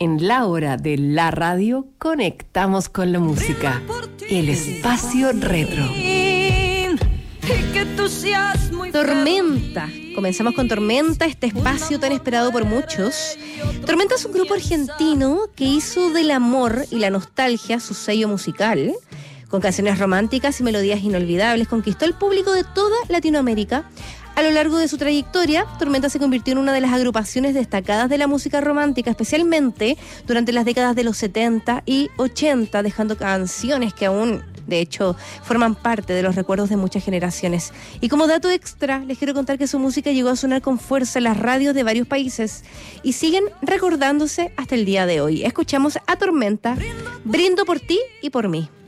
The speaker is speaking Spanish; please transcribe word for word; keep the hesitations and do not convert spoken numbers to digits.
En la hora de la radio conectamos con la música. El espacio retro. Tormenta. Comenzamos con Tormenta, este espacio tan esperado por muchos. Tormenta es un grupo argentino que hizo del amor y la nostalgia su sello musical. Con canciones románticas y melodías inolvidables, conquistó el público de toda Latinoamérica. A lo largo de su trayectoria, Tormenta se convirtió en una de las agrupaciones destacadas de la música romántica, especialmente durante las décadas de los setenta y ochenta, dejando canciones que aún, de hecho, forman parte de los recuerdos de muchas generaciones. Y como dato extra, les quiero contar que su música llegó a sonar con fuerza en las radios de varios países y siguen recordándose hasta el día de hoy. Escuchamos a Tormenta, Brindo por ti y por mí.